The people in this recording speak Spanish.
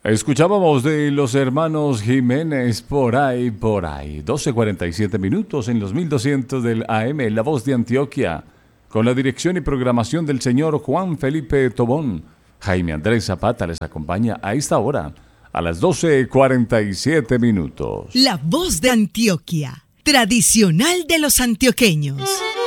Escuchábamos de los hermanos Jiménez por ahí, por ahí. 12:47 minutos en los 1200 del AM, La Voz de Antioquia, con la dirección y programación del señor Juan Felipe Tobón. Jaime Andrés Zapata les acompaña a esta hora, a las 12:47 minutos. La Voz de Antioquia, tradicional de los antioqueños.